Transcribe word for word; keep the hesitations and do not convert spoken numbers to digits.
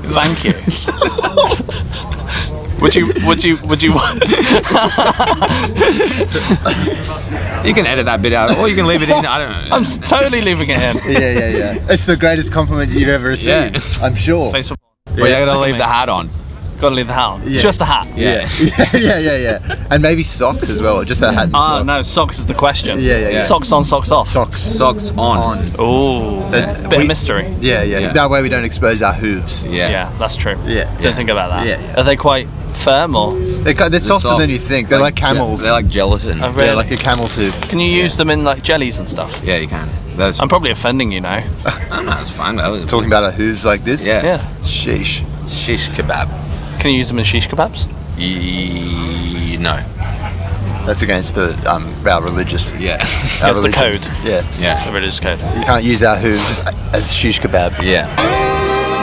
Thank you. Would you? Would you? Would you? You can edit that bit out, or you can leave it in. I don't know. I'm s- totally leaving it in. Yeah, yeah, yeah. It's the greatest compliment you've ever received. Yeah. I'm sure. Face for Well, Yeah. you're gonna leave the hat on. Gotta leave the hat on. Yeah. Just the hat. Yeah. Yeah, yeah, yeah, yeah. And maybe socks as well. Just a hat and Ah, socks. no, socks is the question. Yeah, yeah, yeah. Socks on, socks off. Socks Socks on. on. Ooh, Uh, bit we- of mystery. Yeah, yeah, Yeah. That way we don't expose our hooves. Yeah. Yeah, that's true. Yeah. Didn't Yeah. think about that. Yeah, yeah. Are they quite firm or? They're, ki- they're softer soft. than you think. They're like, camels. They're like gelatin. Oh, really? Yeah, like a camel's hoof. Can you use them in like jellies and stuff? Yeah, you can. Those. I'm probably offending you now. I don't know. It's fine. That was Talking about our hooves like this? Yeah. Yeah. Sheesh. Shish kebab. Can you use them in shish kebabs? Ye- no. That's against the um, our religious. Yeah. Our Against the religion. code. Yeah. yeah. The religious code. You can't use our hooves as shish kebab. Yeah.